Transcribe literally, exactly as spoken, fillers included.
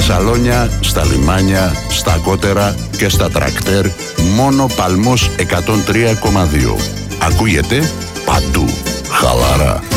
σαλόνια, στα λιμάνια, στα κότερα και στα τρακτέρ, μόνο Παλμός εκατόν τρία κόμμα δύο. Ακούγεται παντού. Χαλαρά.